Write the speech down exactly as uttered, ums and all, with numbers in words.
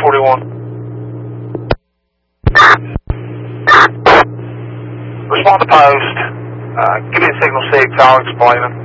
forty-one. Respond to post. Uh, give me a signal six, I'll explain it.